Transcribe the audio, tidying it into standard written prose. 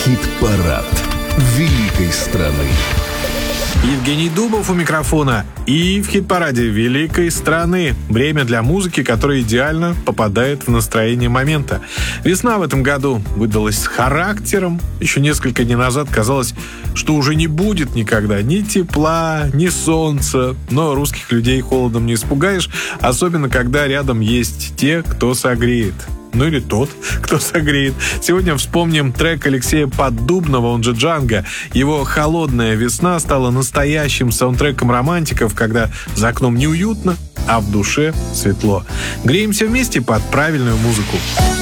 Хит-парад великой страны. Евгений Дубов у микрофона. И в хит-параде великой страны. Время для музыки, которая идеально попадает в настроение момента. Весна в этом году выдалась с характером. Еще несколько дней назад казалось, что уже не будет никогда ни тепла, ни солнца. Но русских людей холодом не испугаешь, особенно когда рядом есть те, кто согреет. Ну или тот, кто согреет. Сегодня вспомним трек Алексея Поддубного, он же Джанго. Его «Холодная весна» стала настоящим саундтреком романтиков, когда за окном неуютно, а в душе светло. Греемся вместе под правильную музыку.